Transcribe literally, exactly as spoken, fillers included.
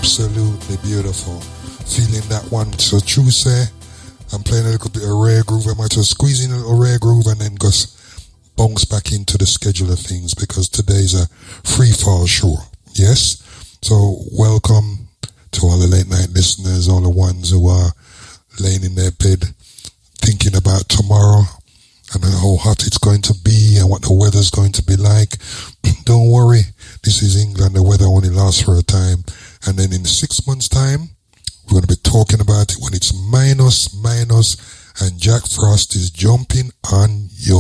Absolutely beautiful. Feeling that one. So true say, I'm playing a little bit of rare groove. I might just squeeze in a little rare groove and then just bounce back into the schedule of things because today's a free fall show. Yes? So welcome to all the late night listeners, all the ones who are laying in their bed thinking about tomorrow and how hot it's going to be and what the weather's going to be like. Don't worry. This is England. The weather only lasts for a time. And then in six months' time, we're going to be talking about it when it's minus, minus, and Jack Frost is jumping on your